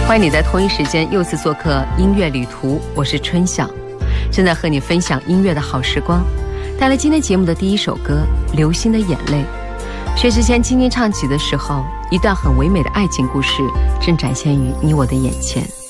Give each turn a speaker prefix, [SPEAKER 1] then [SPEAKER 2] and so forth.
[SPEAKER 1] 欢迎你在同一时间又次做客音乐旅途，我是春晓，正在和你分享音乐的好时光。带来今天节目的第一首歌《流星的眼泪》。薛之谦轻轻唱起的时候，一段很唯美的爱情故事正展现于你我的眼前。